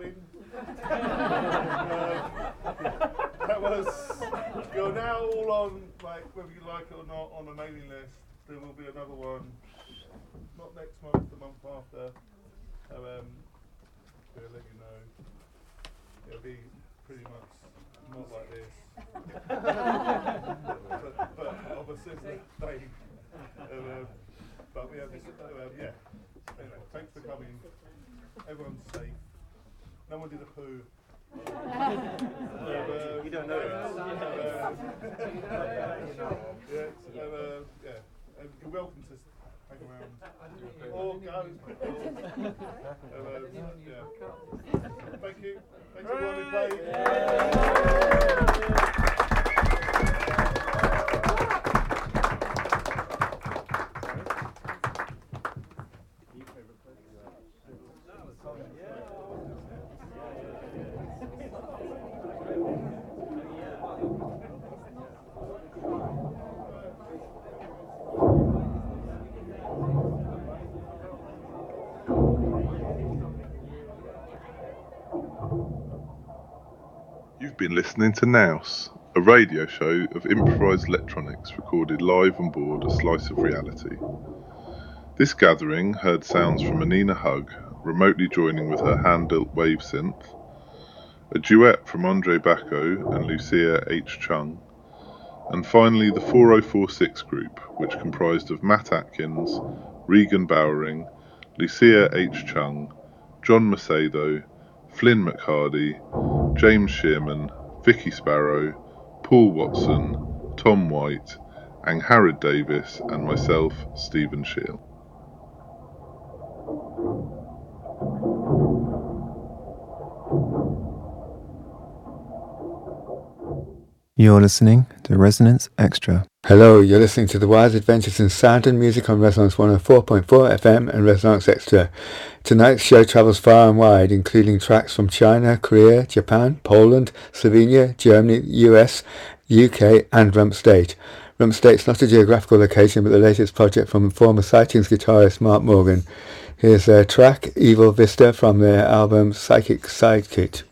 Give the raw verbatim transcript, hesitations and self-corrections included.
coming. uh, that was, you're now all on, like, whether you like it or not, on the mailing list. There will be another one, not next month, the month after. So, um, we'll let you know. It'll be pretty much not like this. but, but of a similar vein. Um, but we have this, uh, yeah. Anyway, thanks for coming. Everyone's safe. No one did a poo. uh, you don't know uh, that. Uh, yeah, so, uh, yeah. And you're welcome to hang around. Or go. Or, uh, yeah. Thank you. Thanks everyone who played. You've been listening to Nous, a radio show of improvised electronics recorded live on board a slice of reality. This gathering heard sounds from Anina Hug, remotely joining with her hand-built wave synth, a duet from Andre Bacco and Lucia H. Chung, and finally the four oh four six group, which comprised of Matt Atkins, Regan Bowering, Lucia H. Chung, John Macedo, Flynn McHardy, James Shearman, Vicky Sparrow, Paul Watson, Tom White, Angharad Davis, and myself, Stephen Shield. You're listening to Resonance Extra. Hello, you're listening to The Wild Adventures in Sound and Music on Resonance one oh four point four F M and Resonance Extra. Tonight's show travels far and wide, including tracks from China, Korea, Japan, Poland, Slovenia, Germany, U S, U K and Rump State. Rump State's not a geographical location, but the latest project from former Sightings guitarist Mark Morgan. Here's their track, Evil Vista, from their album Psychic Sidekit.